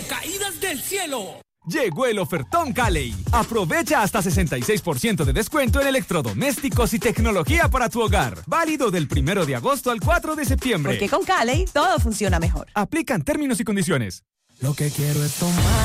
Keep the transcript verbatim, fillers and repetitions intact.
caídas del cielo. Llegó el ofertón Cali. Aprovecha hasta sesenta y seis por ciento de descuento en electrodomésticos y tecnología para tu hogar. Válido del primero de agosto al cuatro de septiembre. Porque con Cali todo funciona mejor. Aplican términos y condiciones. Lo que quiero es tomar.